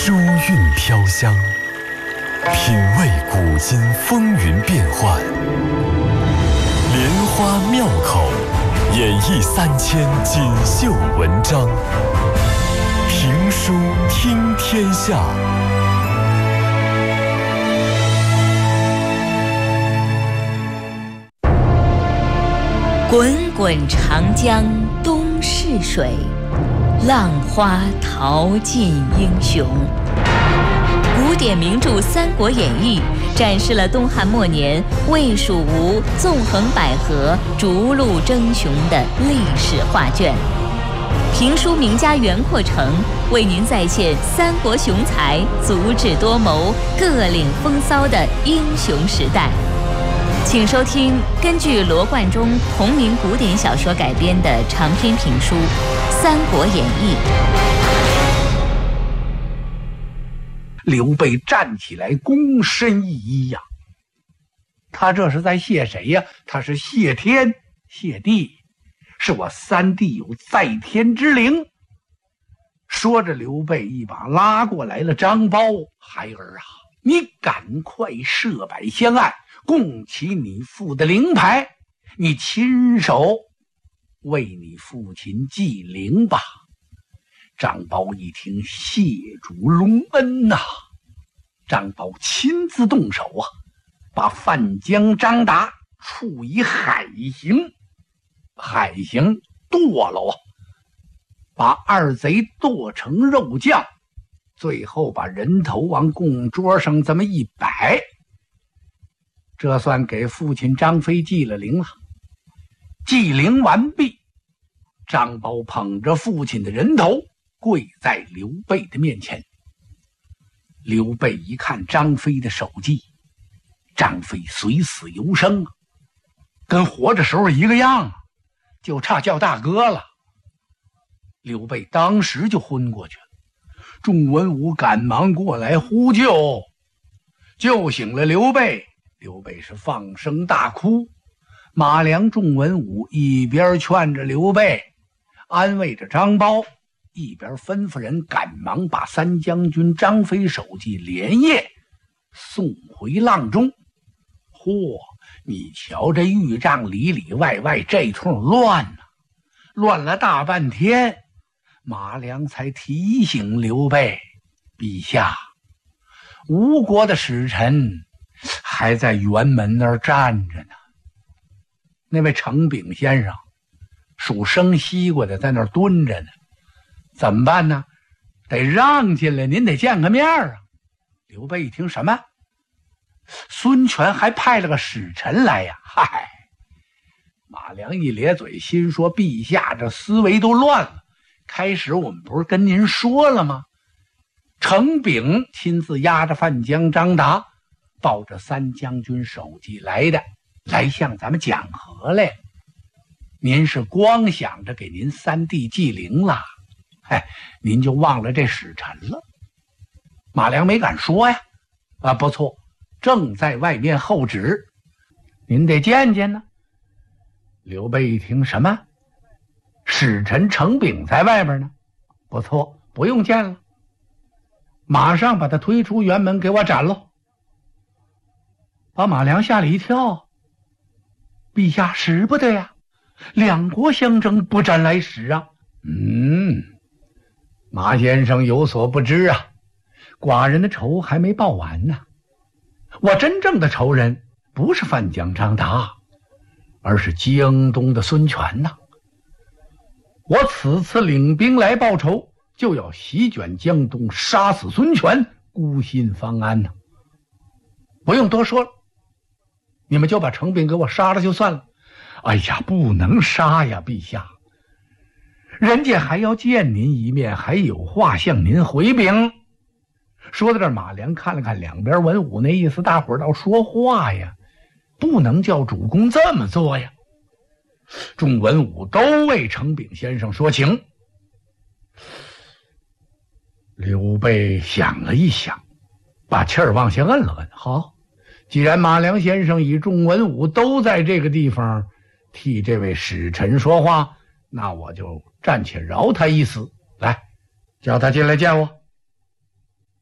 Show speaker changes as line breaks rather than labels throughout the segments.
书韵飘香，品味古今风云变幻，莲花妙口，演绎3000锦绣文章，评书听天下。
滚滚长江东逝水，浪花淘尽英雄。古典名著《三国演义》展示了东汉末年魏、蜀、吴纵横捭阖、逐鹿争雄的历史画卷。评书名家袁阔成为您再现三国雄才足智多谋、各领风骚的英雄时代。请收听根据罗贯中同名古典小说改编的长篇评书《三国演义》。
刘备站起来，躬身一揖呀，他这是在谢谁呀？他是谢天谢地，是我三弟有在天之灵。说着，刘备一把拉过来了张苞，孩儿啊，你赶快设摆香案，供起你父的灵牌，你亲手为你父亲祭灵吧。张苞一听，谢主隆恩呐！张苞亲自动手啊，把范江、张达处以海刑，海刑剁了啊，把二贼剁成肉酱，最后把人头往供桌上这么一摆，这算给父亲张飞祭了灵了。祭灵完毕，张苞捧着父亲的人头跪在刘备的面前。刘备一看张飞的手迹，张飞随死犹生，跟活着时候一个样，就差叫大哥了。刘备当时就昏过去了，众文武赶忙过来呼救，救醒了刘备。刘备是放声大哭，马良众文武一边劝着刘备，安慰着张苞，一边吩咐人赶忙把三将军张飞手记连夜送回阆中。嚯，你瞧这豫帐里里外外这通乱啊，乱了大半天，马良才提醒刘备，陛下，吴国的使臣还在辕门那儿站着呢。那位程炳先生属生西瓜的在那儿蹲着呢，怎么办呢？得让进来，您得见个面啊。刘备一听，什么？孙权还派了个使臣来呀？嗨，马良一咧嘴，心说陛下这思维都乱了。开始我们不是跟您说了吗？程炳亲自押着范江、张达，抱着三将军手记来的，来向咱们讲和来。您是光想着给您三弟祭灵了，您就忘了这使臣了。马良没敢说呀，不错，正在外面候旨，您得见见呢。刘备一听，什么？使臣程炳在外边呢？不错，不用见了，马上把他推出辕门，给我斩喽。把马良吓了一跳，陛下使不得呀，两国相争，不斩来使啊。马先生有所不知啊，寡人的仇还没报完呢。我真正的仇人不是范江、张达，而是江东的孙权呐。我此次领兵来报仇，就要席卷江东，杀死孙权，孤心方安呐。不用多说了，你们就把程炳给我杀了就算了。哎呀，不能杀呀，陛下，人家还要见您一面，还有话向您回禀。说到这儿，马良看了看两边文武，那意思大伙儿要说话呀，不能叫主公这么做呀。众文武都为程炳先生说情。刘备想了一想，把气儿往下摁了摁。好，既然马良先生与众文武都在这个地方替这位使臣说话，那我就暂且饶他一死。来，叫他进来见我。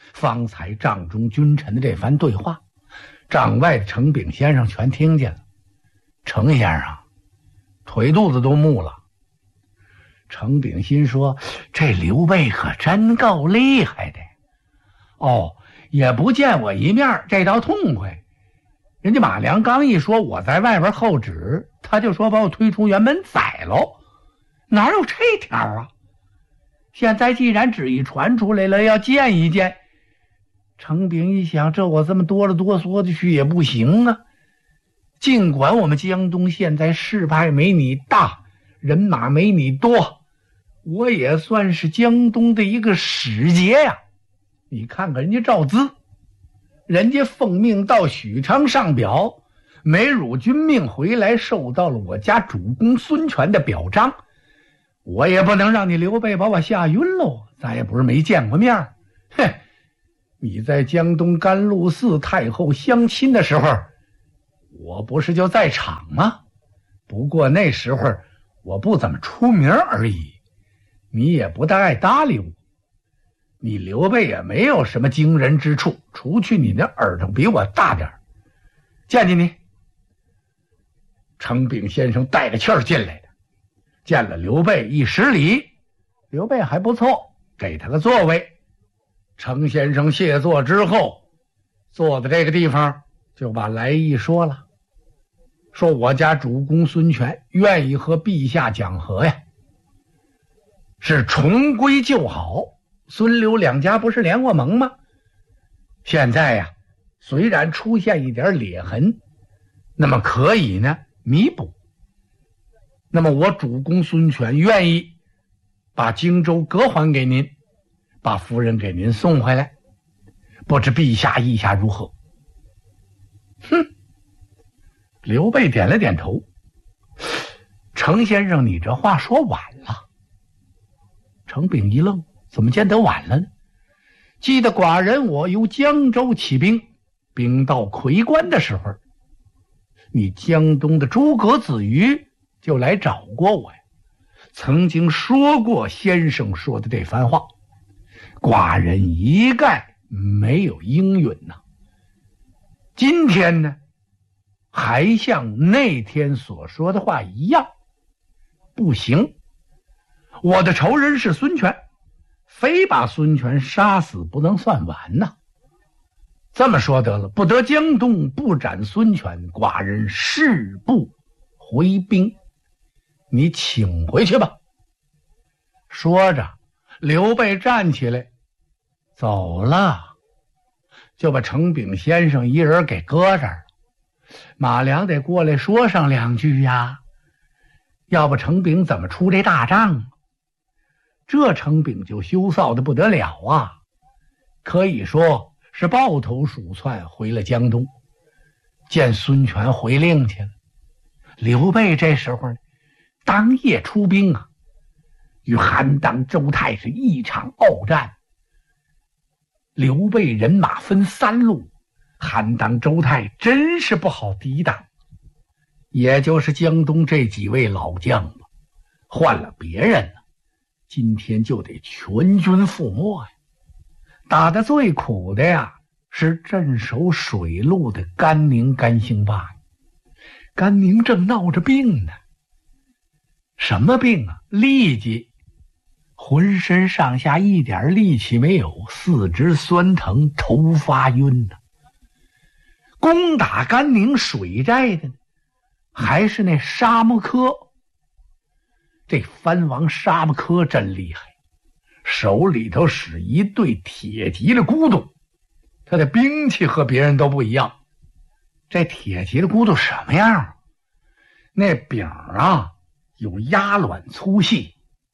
方才帐中君臣的这番对话，帐外的程炳先生全听见了。程先生腿肚子都木了。程炳心说，这刘备可真够厉害的哦，也不见我一面，这倒痛快。人家马良刚一说我在外边候旨，他就说把我推出辕门宰喽，哪有这条啊？现在既然旨意传出来了，要见一见。程炳一想，这我这么哆了哆嗦的去也不行啊。尽管我们江东现在势派没你大，人马没你多，我也算是江东的一个使节呀。你看看人家赵资，人家奉命到许昌上表，没辱君命回来，受到了我家主公孙权的表彰，我也不能让你刘备把我吓晕喽。咱也不是没见过面，哼，你在江东甘露寺太后相亲的时候，我不是就在场吗？不过那时候我不怎么出名而已，你也不大爱搭理我。你刘备也没有什么惊人之处，除去你的耳朵比我大点。见见你。程炳先生带着气儿进来的，见了刘备一施礼，刘备还不错，给他个座位。程先生谢座之后，坐在这个地方就把来意说了，说我家主公孙权愿意和陛下讲和呀，是重归旧好。孙刘两家不是联过盟吗？现在呀，虽然出现一点裂痕，那么可以呢弥补。那么我主公孙权愿意把荆州割还给您，把夫人给您送回来，不知陛下意下如何？哼！刘备点了点头。程先生，你这话说晚了。程炳一愣，怎么见得晚了呢？记得寡人我由江州起兵，兵到夔关的时候，你江东的诸葛子瑜就来找过我呀，曾经说过先生说的这番话，寡人一概没有应允呐。今天呢，还像那天所说的话一样，不行。我的仇人是孙权，非把孙权杀死不能算完呐。这么说得了，不得江东，不斩孙权，寡人誓不回兵。你请回去吧。说着，刘备站起来走了，就把程炳先生一人给搁这儿了。马良得过来说上两句呀，要不程炳怎么出这大仗啊？这程炳就羞臊的不得了啊，可以说是抱头鼠窜回了江东，见孙权回令去了。刘备这时候呢，当夜出兵啊，与韩当、周泰是一场鏖战。刘备人马分三路，韩当、周泰真是不好抵挡，也就是江东这几位老将吧，换了别人了，今天就得全军覆没呀。打得最苦的呀，是镇守水路的甘宁、甘兴霸。甘宁正闹着病呢。什么病啊？痢疾，浑身上下一点力气没有，四肢酸疼，头发晕呢。攻打甘宁水寨的呢，还是那沙漠柯。这藩王沙漠柯真厉害，手里头使一对铁骑的骨头，他的兵器和别人都不一样。这铁骑的骨头什么样？那柄啊，有鸭卵粗细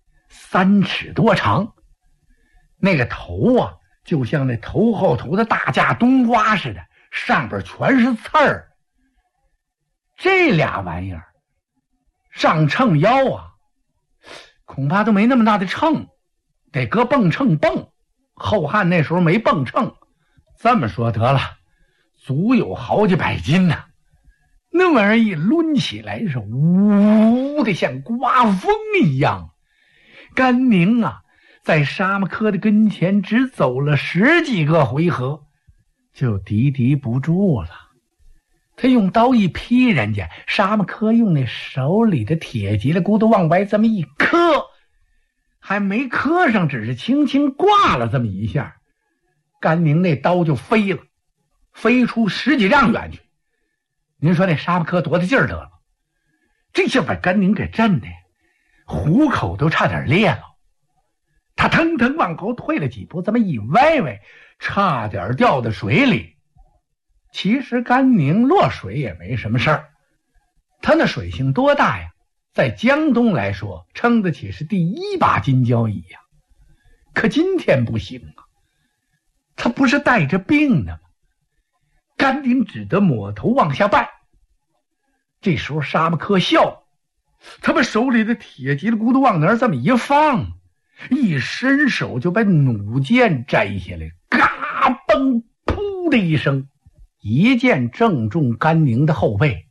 ，3尺多长，那个头啊，就像那头后头的大架冬瓜似的，上边全是刺儿。这俩玩意儿上秤腰啊，恐怕都没那么大的秤，得搁泵秤泵。后汉那时候没泵秤，这么说得了，足有好几百斤呢。那玩意儿一抡起来是呜的像刮风一样。甘宁啊， 在沙木柯的跟前只走了10几个回合，就敌不住了。他用刀一劈人家，沙木柯用那手里的铁蒺藜骨头往外这么一磕，还没磕上，只是轻轻挂了这么一下，甘宁那刀就飞了，飞出10几丈远去。您说那沙木柯多大劲儿得了？这下把甘宁给震的虎口都差点裂了，他腾腾往后退了几步，这么一歪歪，差点掉到水里。其实甘宁落水也没什么事儿，他那水性多大呀，在江东来说称得起是第1把金交椅呀。可今天不行啊，他不是带着病的吗？甘宁只得抹头往下拜。这时候沙木柯笑，他把手里的铁蒺藜骨头往那儿这么一放，一伸手就把弩箭摘下来，嘎嘣噗的一声，一箭正中甘宁的后背。